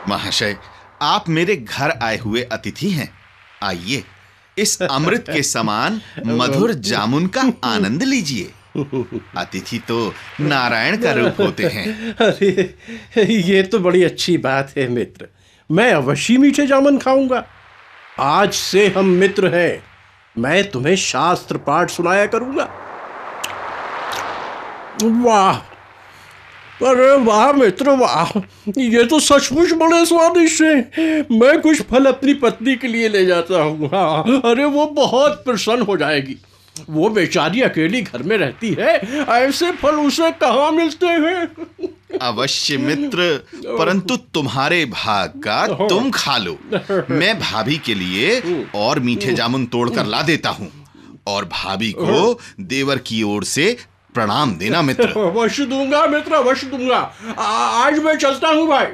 महाशय, आप मेरे घर आए हुए अतिथि हैं। आइए, इस अमृत के समान मधुर जामुन का आनंद लीजिए। अतिथि तो नारायण का रूप होते हैं। अरे, ये तो बड़ी अच्छी बात है मित्र। मैं अवश्य मीठे जामुन खाऊंगा। आज से हम मित्र हैं। मैं तुम्हें शास्त्र पाठ सुनाया करूंगा। वाह, अरे वाह मित्र वाह, ये तो सचमुच बड़े स्वादिष्ट हैं। मैं कुछ फल अपनी पत्नी के लिए ले जाता हूँ। हाँ, अरे वो बहुत प्रसन्न हो जाएगी। वो बेचारी अकेली घर में रहती है, ऐसे फल उसे कहाँ मिलते हैं। अवश्य मित्र, परंतु तुम्हारे भाग का तुम खा लो। मैं भाभी के लिए और मीठे जामुन तोड़कर ला देता हूँ, और भाभी को देवर की ओर से प्रणाम देना मित्र। अवश्य दूंगा मित्र, अवश्य दूंगा। आज मैं चलता हूँ भाई।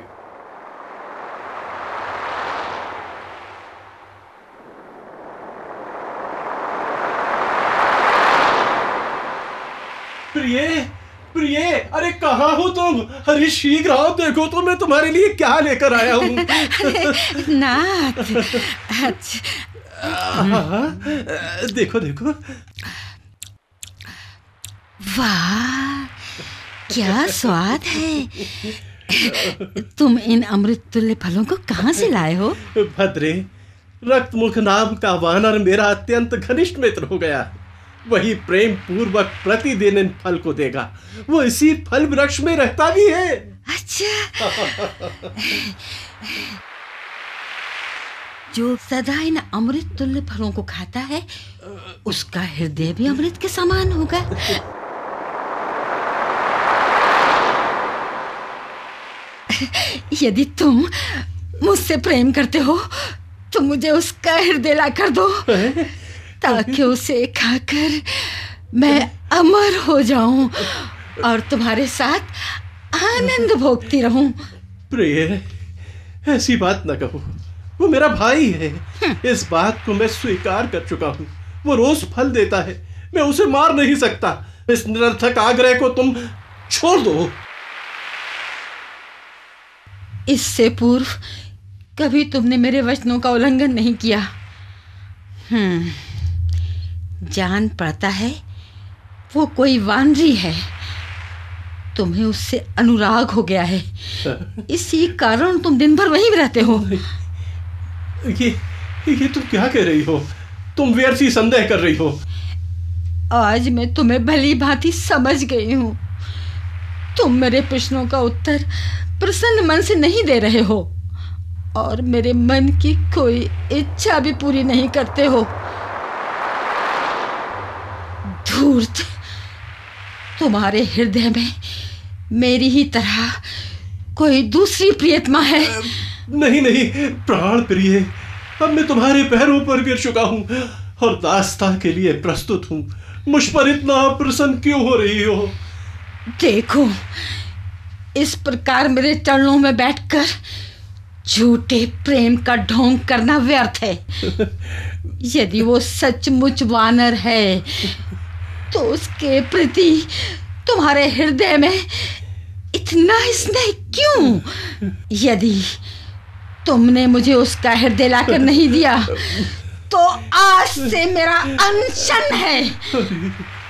प्रिय, प्रिय, अरे कहाँ हो तुम? अरे शीघ्र आओ, देखो तो मैं तुम्हारे लिए क्या लेकर आया हूँ। नाथ, देखो देखो। वाह, क्या स्वाद है। तुम इन अमृत तुल्य फलों को कहाँ से लाए हो? भद्रे, रक्तमुख नाम का वानर मेरा अत्यंत घनिष्ठ मित्र हो गया। वही प्रेम पूर्वक प्रतिदिन इन फल को देगा। वो इसी फल वृक्ष में रहता भी है। अच्छा। जो सदा इन अमृत तुल्य फलों को खाता है, उसका हृदय भी अमृत के समान होगा। यदि तुम मुझसे प्रेम करते हो तो मुझे उसका हृदय ला कर दो, ताकि उसे खाकर मैं अमर हो जाऊं और तुम्हारे साथ आनंद भोगती रहूं। प्रिय, ऐसी बात न कहो। वो मेरा भाई है। इस बात को मैं स्वीकार कर चुका हूँ। वो रोज फल देता है, मैं उसे मार नहीं सकता। इस निरर्थक आग्रह को तुम छोड़ दो। इससे पूर्व कभी तुमने मेरे वचनों का उल्लंघन नहीं किया। जान पड़ता है वो कोई वानरी है। तुम्हें उससे अनुराग हो गया है, इसी कारण तुम दिन भर वहीं रहते हो। ये तुम क्या कह रही हो? तुम व्यर्थ ही संदेह कर रही हो। आज मैं तुम्हें भली भांति समझ गई हूँ। तुम मेरे प्रश्नों का उत्तर प्रसन्न मन से नहीं दे रहे हो और मेरे मन की कोई इच्छा भी पूरी नहीं करते हो। धूर्त, तुम्हारे हृदय में मेरी ही तरह कोई दूसरी प्रियतमा है। नहीं नहीं प्राण प्रिय, अब मैं तुम्हारे पैरों पर गिर चुका हूँ और दास्तां के लिए प्रस्तुत हूँ। मुझ पर इतना प्रसन्न क्यों हो रही हो? देखो, इस प्रकार मेरे चरणों में बैठकर झूठे प्रेम का ढोंग करना व्यर्थ है। यदि वो सचमुच वानर है तो उसके प्रति तुम्हारे हृदय में इतना स्नेह क्यों? यदि तुमने मुझे उसका हृदय लाकर नहीं दिया तो आज से मेरा अनशन है।